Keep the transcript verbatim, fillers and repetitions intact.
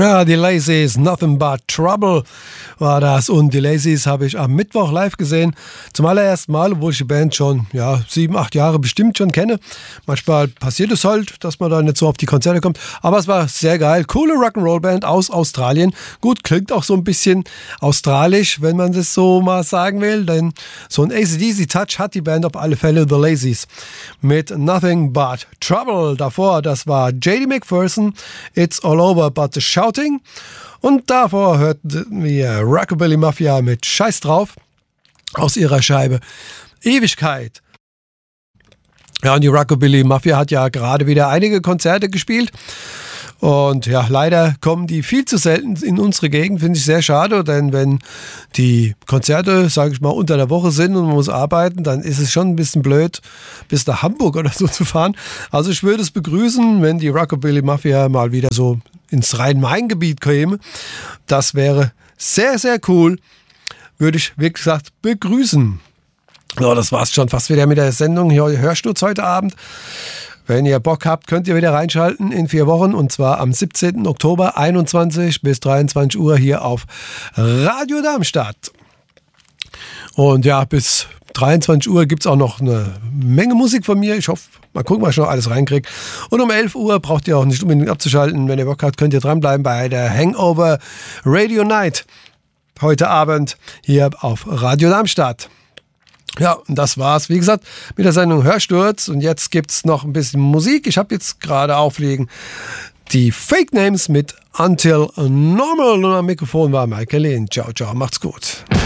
Ja, die Lazies, Nothing But Trouble war das. Und die Lazies habe ich am Mittwoch live gesehen. Zum allerersten Mal, obwohl ich die Band schon ja, sieben, acht Jahre bestimmt schon kenne. Manchmal passiert es halt, dass man da nicht so auf die Konzerte kommt. Aber es war sehr geil. Coole Rock'n'Roll-Band aus Australien. Gut, klingt auch so ein bisschen australisch, wenn man das so mal sagen will. Denn so ein A C D C-Touch hat die Band auf alle Fälle, The Lazies. Mit Nothing But Trouble. Davor, das war J D McPherson, It's All Over But the Shouting. Und davor hörten wir Rockabilly Mafia mit Scheiß drauf aus ihrer Scheibe Ewigkeit. Ja, und die Rockabilly Mafia hat ja gerade wieder einige Konzerte gespielt. Und ja, leider kommen die viel zu selten in unsere Gegend, finde ich sehr schade, denn wenn die Konzerte, sage ich mal, unter der Woche sind und man muss arbeiten, dann ist es schon ein bisschen blöd, bis nach Hamburg oder so zu fahren. Also ich würde es begrüßen, wenn die Rockabilly Mafia mal wieder so ins Rhein-Main-Gebiet käme. Das wäre sehr, sehr cool. Würde ich, wie gesagt, begrüßen. So, das war's schon fast wieder mit der Sendung hier, Hörsturz heute Abend. Wenn ihr Bock habt, könnt ihr wieder reinschalten in vier Wochen und zwar am siebzehnten Oktober einundzwanzig bis dreiundzwanzig Uhr hier auf Radio Darmstadt. Und ja, bis dreiundzwanzig Uhr gibt es auch noch eine Menge Musik von mir. Ich hoffe, mal gucken, was ich noch alles reinkriege. Und um elf Uhr braucht ihr auch nicht unbedingt abzuschalten. Wenn ihr Bock habt, könnt ihr dranbleiben bei der Hangover Radio Night heute Abend hier auf Radio Darmstadt. Ja, und das war's, wie gesagt, mit der Sendung Hörsturz. Und jetzt gibt's noch ein bisschen Musik. Ich habe jetzt gerade auflegen die Fake Names mit Until Normal. Und am Mikrofon war Michael Lehn. Ciao, ciao, macht's gut.